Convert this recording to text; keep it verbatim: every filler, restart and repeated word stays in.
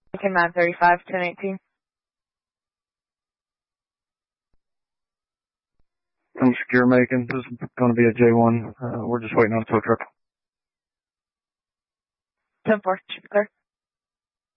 Lincoln nine thirty-five, ten eighteen. I'm secure Macon. This is going to be a J one. Uh, we're just waiting on a tow truck. ten four, clear.